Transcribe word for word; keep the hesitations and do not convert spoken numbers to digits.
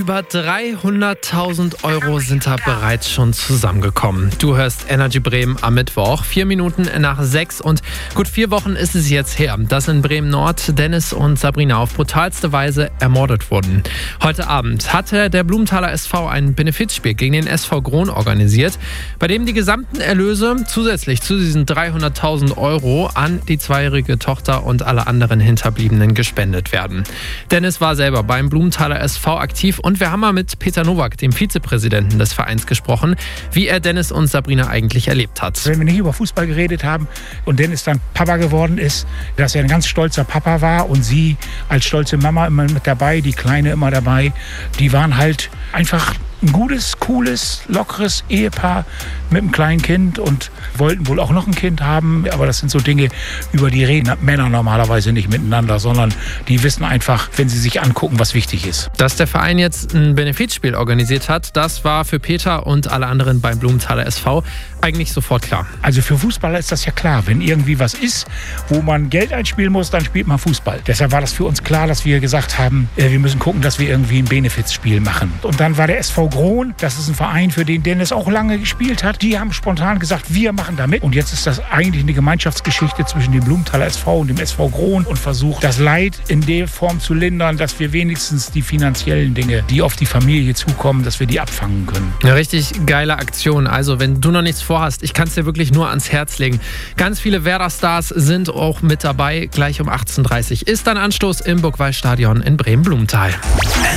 Über dreihunderttausend Euro sind da bereits schon zusammengekommen. Du hörst Energy Bremen am Mittwoch, vier Minuten nach sechs und gut vier Wochen ist es jetzt her, dass in Bremen-Nord Dennis und Sabrina auf brutalste Weise ermordet wurden. Heute Abend hatte der Blumenthaler S V ein Benefizspiel gegen den S V Grohn organisiert, bei dem die gesamten Erlöse zusätzlich zu diesen dreihunderttausend Euro an die zweijährige Tochter und alle anderen Hinterbliebenen gespendet werden. Dennis war selber beim Blumenthaler S V aktiv und wir haben mal mit Peter Nowak, dem Vizepräsidenten des Vereins, gesprochen, wie er Dennis und Sabrina eigentlich erlebt hat. Wenn wir nicht über Fußball geredet haben und Dennis dann Papa geworden ist, dass er ein ganz stolzer Papa war und sie als stolze Mama immer mit dabei, die Kleine immer dabei, die waren halt einfach ein gutes, cooles, lockeres Ehepaar mit einem kleinen Kind und wollten wohl auch noch ein Kind haben. Aber das sind so Dinge, über die reden Männer normalerweise nicht miteinander, sondern die wissen einfach, wenn sie sich angucken, was wichtig ist. Dass der Verein jetzt ein Benefizspiel organisiert hat, das war für Peter und alle anderen beim Blumenthaler S V eigentlich sofort klar. Also für Fußballer ist das ja klar. Wenn irgendwie was ist, wo man Geld einspielen muss, dann spielt man Fußball. Deshalb war das für uns klar, dass wir gesagt haben, wir müssen gucken, dass wir irgendwie ein Benefizspiel machen. Und dann war der S V Grohn, das ist ein Verein, für den Dennis auch lange gespielt hat. Die haben spontan gesagt, wir machen da mit. Und jetzt ist das eigentlich eine Gemeinschaftsgeschichte zwischen dem Blumenthaler S V und dem S V Grohn und versucht, das Leid in der Form zu lindern, dass wir wenigstens die finanziellen Dinge, die auf die Familie zukommen, dass wir die abfangen können. Eine richtig geile Aktion. Also wenn du noch nichts vorhast, ich kann es dir wirklich nur ans Herz legen. Ganz viele Werder-Stars sind auch mit dabei. Gleich um achtzehn Uhr dreißig ist dann Anstoß im Burgwall-Stadion in Bremen-Blumenthal.